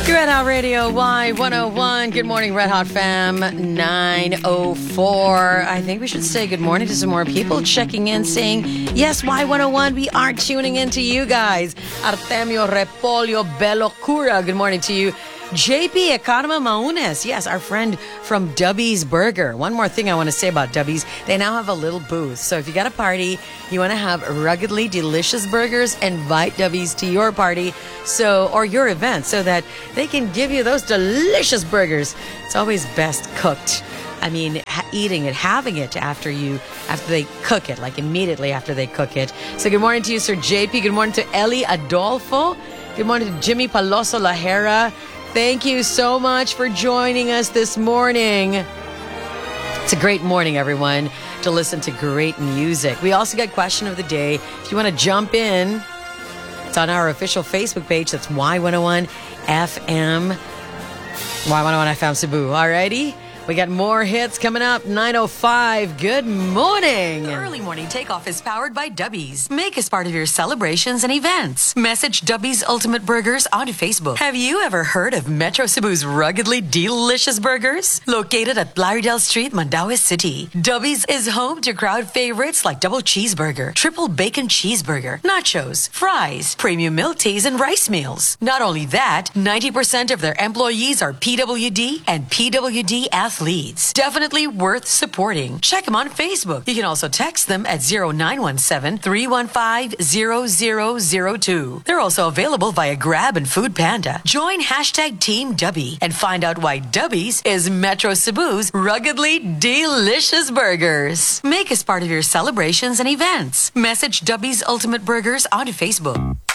Red Hot Radio Y101. Good morning, Red Hot fam. 9:04. I think we should say good morning to some more people checking in, saying, yes, Y101, we are tuning in to you guys. Artemio Repollo Bellocura, good morning to you. JP Economo Maunes, yes, our friend from Dubby's Burger. One more thing I want to say about Dubby's. They now have a little booth. So if you got a party, you want to have ruggedly delicious burgers, invite Dubby's to your party or your event so that they can give you those delicious burgers. It's always best cooked. I mean, eating it, having it after they cook it, like immediately after they cook it. So good morning to you, Sir JP. Good morning to Ellie Adolfo. Good morning to Jimmy Paloso Lahera. Thank you so much for joining us this morning. It's a great morning, everyone, to listen to great music. We also got question of the day. If you want to jump in, it's on our official Facebook page. That's Y101 FM. Y101 FM Cebu. Alrighty. We got more hits coming up. 9:05. Good morning. The early morning takeoff is powered by Dubby's. Make us part of your celebrations and events. Message Dubby's Ultimate Burgers on Facebook. Have you ever heard of Metro Cebu's ruggedly delicious burgers? Located at Lauderdale Street, Mandaue City, Dubby's is home to crowd favorites like double cheeseburger, triple bacon cheeseburger, nachos, fries, premium milk teas, and rice meals. Not only that, 90% of their employees are PWD and PWD athletes. Definitely worth supporting. Check them on Facebook. You can also text them at 0917-315-0002. They're also available via Grab and Food Panda. Join hashtag Team Dubby and find out why Dubby's is Metro Cebu's ruggedly delicious burgers. Make us part of your celebrations and events. Message Dubby's Ultimate Burgers on Facebook.